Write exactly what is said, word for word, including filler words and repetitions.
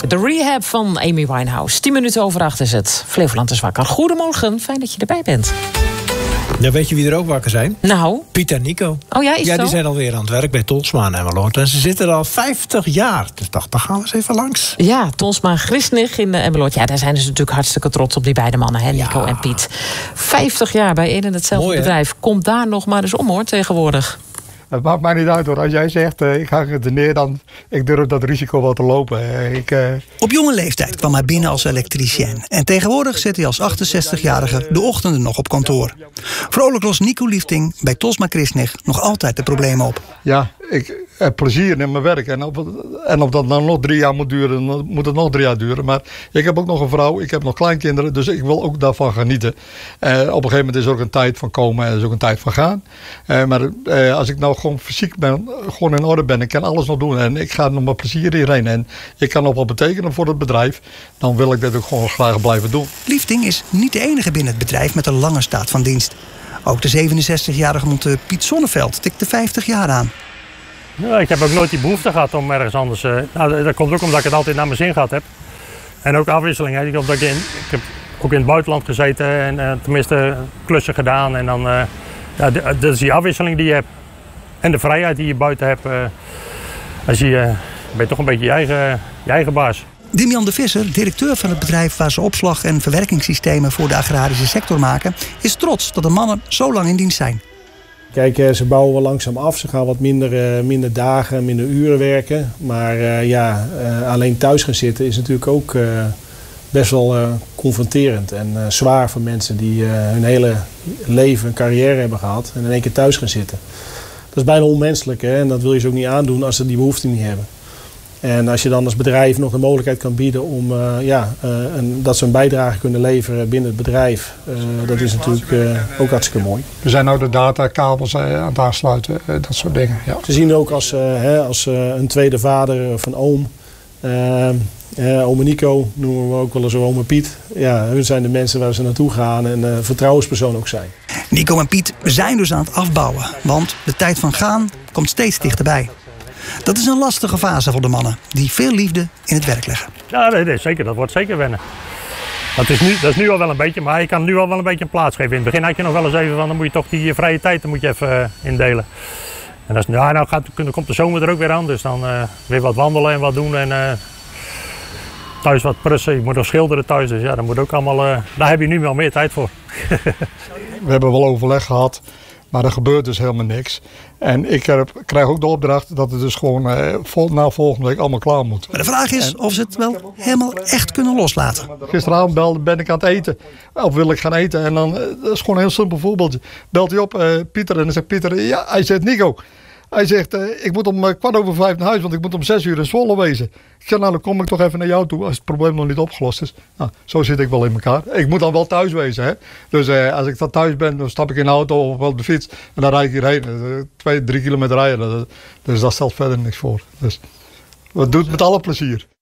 De Rehab van Amy Winehouse. Tien minuten over acht is het. Flevoland is wakker. Goedemorgen, fijn dat je erbij bent. Ja, weet je wie er ook wakker zijn? Nou? Piet en Nico. Oh ja, is Ja, zo? die zijn alweer aan het werk bij Tolsma en Emmeloord. En ze zitten er al vijftig jaar. Dus dacht, dan gaan we eens even langs. Ja, Tolsma Grisnig in Emmeloord. Ja, daar zijn ze natuurlijk hartstikke trots op, die beide mannen, hè, Nico Ja. en Piet. vijftig jaar bij één en hetzelfde Mooi, hè? bedrijf. Komt daar nog maar eens om, hoor, tegenwoordig. Het maakt mij niet uit hoor. Als jij zegt, uh, ik ga het neer, dan ik durf dat risico wel te lopen. Uh, ik, uh... Op jonge leeftijd kwam hij binnen als elektricien. En tegenwoordig zit hij als achtenzestigjarige de ochtenden nog op kantoor. Vrolijk lost Nico Liefting bij Tolsma Grisnig nog altijd de problemen op. Ja, ik heb plezier in mijn werk. En of, en of dat dan nog drie jaar moet duren, dan moet het nog drie jaar duren. Maar ik heb ook nog een vrouw, ik heb nog kleinkinderen. Dus ik wil ook daarvan genieten. Uh, op een gegeven moment is er ook een tijd van komen en er is ook een tijd van gaan. Uh, maar uh, als ik nou gewoon fysiek ben, gewoon in orde ben, ik kan alles nog doen. En ik ga nog met plezier hierheen. En ik kan nog wat betekenen voor het bedrijf. Dan wil ik dat ook gewoon graag blijven doen. Liefting is niet de enige binnen het bedrijf met een lange staat van dienst. Ook de zevenenzestigjarige monteur Piet Zonneveld tikt de vijftig jaar aan. Ja, ik heb ook nooit die behoefte gehad om ergens anders... Uh, nou, dat komt ook omdat ik het altijd naar mijn zin gehad heb. En ook afwisseling. Hè. Omdat ik, in, ik heb ook in het buitenland gezeten en uh, tenminste klussen gedaan. En dan, uh, ja, dat is die afwisseling die je hebt. En de vrijheid die je buiten hebt. Uh, als je, uh, ben je toch een beetje je eigen, je eigen baas. Dimian de Visser, directeur van het bedrijf waar ze opslag- en verwerkingssystemen voor de agrarische sector maken, is trots dat de mannen zo lang in dienst zijn. Kijk, ze bouwen wel langzaam af. Ze gaan wat minder, uh, minder dagen, minder uren werken. Maar uh, ja, uh, alleen thuis gaan zitten is natuurlijk ook uh, best wel uh, confronterend en uh, zwaar voor mensen die uh, hun hele leven, een carrière hebben gehad en in één keer thuis gaan zitten. Dat is bijna onmenselijk, hè? En dat wil je ze ook niet aandoen als ze die behoefte niet hebben. En als je dan als bedrijf nog de mogelijkheid kan bieden om uh, ja, uh, een, dat ze een bijdrage kunnen leveren binnen het bedrijf, uh, dat is natuurlijk uh, ook hartstikke mooi. We zijn nou de datakabels uh, aan het aansluiten, uh, dat soort dingen. Ja. Ze zien ook als, uh, hè, als uh, een tweede vader of een oom. Uh, uh, ome Nico noemen we ook wel eens ome Piet. Ja, hun zijn de mensen waar ze naartoe gaan en uh, vertrouwenspersoon ook zijn. Nico en Piet zijn dus aan het afbouwen, want de tijd van gaan komt steeds dichterbij. Dat is een lastige fase voor de mannen, die veel liefde in het werk leggen. Ja, nee, nee, zeker. Dat wordt zeker wennen. Dat is, nu, dat is nu al wel een beetje, maar je kan nu al wel een beetje een plaats geven. In het begin had je nog wel eens even van, dan moet je toch die vrije tijd dan moet je even uh, indelen. En dat is, ja, nou gaat, dan komt de zomer er ook weer aan, dus dan uh, weer wat wandelen en wat doen. En uh, thuis wat prussen, je moet nog schilderen thuis, dus ja, dat moet ook allemaal, uh, daar heb je nu wel meer tijd voor. We hebben wel overleg gehad. Maar er gebeurt dus helemaal niks. En ik heb, krijg ook de opdracht dat het dus gewoon eh, vol, na volgende week allemaal klaar moet. Maar de vraag is en, of ze het wel helemaal echt kunnen loslaten. Gisteravond belde, ben ik aan het eten. Of wil ik gaan eten. En dan, dat is gewoon een heel simpel voorbeeldje. Belt hij op, uh, Pieter. En dan zegt Pieter, ja, hij zegt Nico. Hij zegt, uh, ik moet om uh, kwart over vijf naar huis, want ik moet om zes uur in Zwolle wezen. Ik zeg, nou dan kom ik toch even naar jou toe als het probleem nog niet opgelost is. Nou, zo zit ik wel in elkaar. Ik moet dan wel thuis wezen. Hè? Dus uh, als ik dan thuis ben, dan stap ik in de auto of op de fiets. En dan rijd ik hierheen. Uh, twee, drie kilometer rijden. Dus dat stelt verder niks voor. Dus we doen het met alle plezier.